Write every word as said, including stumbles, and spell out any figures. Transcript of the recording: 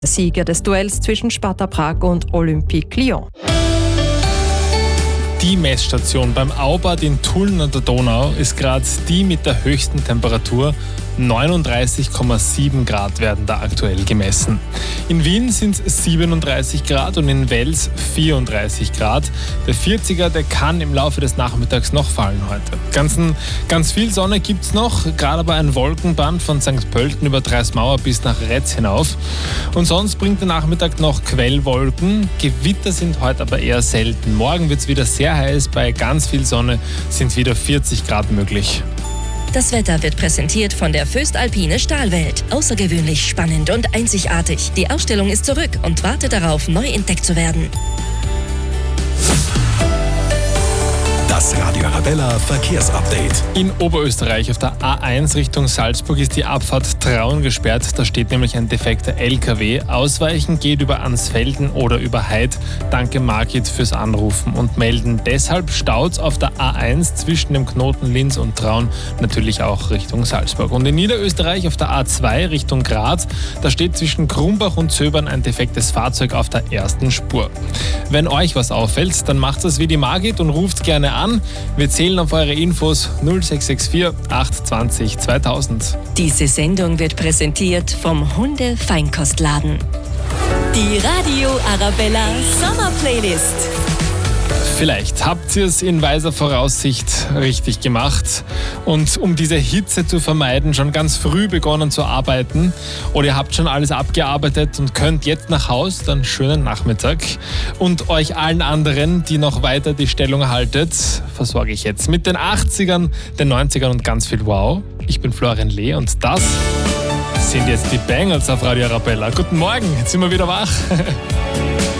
Sieger des Duells zwischen Sparta Prag und Olympique Lyon. Die Messstation beim Aubad in Tulln an der Donau ist gerade die mit der höchsten Temperatur. neununddreißig Komma sieben Grad werden da aktuell gemessen. In Wien sind es siebenunddreißig Grad und in Wels vierunddreißig Grad. Der vierziger, der kann im Laufe des Nachmittags noch fallen heute. Ganz, ganz viel Sonne gibt es noch, gerade aber ein Wolkenband von Sankt Pölten über Dreismauer bis nach Retz hinauf. Und sonst bringt der Nachmittag noch Quellwolken. Gewitter sind heute aber eher selten. Morgen wird es wieder sehr heiß, bei ganz viel Sonne sind wieder vierzig Grad möglich. Das Wetter wird präsentiert von der Föstalpine Stahlwelt. Außergewöhnlich spannend und einzigartig. Die Ausstellung ist zurück und wartet darauf, neu entdeckt zu werden. Das Radio Arabella Verkehrsupdate. In Oberösterreich auf der A eins Richtung Salzburg ist die Abfahrt Traun gesperrt. Da steht nämlich ein defekter L K W. Ausweichen geht über Ansfelden oder über Heid. Danke Margit fürs Anrufen und Melden. Deshalb staut's auf der A eins zwischen dem Knoten Linz und Traun, natürlich auch Richtung Salzburg. Und in Niederösterreich auf der A zwei Richtung Graz, da steht zwischen Krumbach und Zöbern ein defektes Fahrzeug auf der ersten Spur. Wenn euch was auffällt, dann macht es wie die Margit und ruft gerne an. Wir zählen auf eure Infos null sechs sechs vier acht zwanzig zweitausend. Diese Sendung wird präsentiert vom Hunde-Feinkostladen. Die Radio Arabella Sommer-Playlist. Vielleicht habt ihr es in weiser Voraussicht richtig gemacht und um diese Hitze zu vermeiden, schon ganz früh begonnen zu arbeiten. Oder ihr habt schon alles abgearbeitet und könnt jetzt nach Haus, dann schönen Nachmittag. Und euch allen anderen, die noch weiter die Stellung haltet, versorge ich jetzt mit den achtzigern, den neunzigern und ganz viel Wow. Ich bin Florian Lee und das sind jetzt die Bangles auf Radio Arabella. Guten Morgen, jetzt sind wir wieder wach.